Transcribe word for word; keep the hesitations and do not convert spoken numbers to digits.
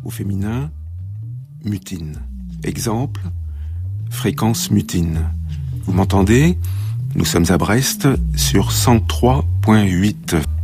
Au féminin, mutine. Exemple, fréquence mutine. Vous m'entendez ? Nous sommes à Brest sur cent trois virgule huit.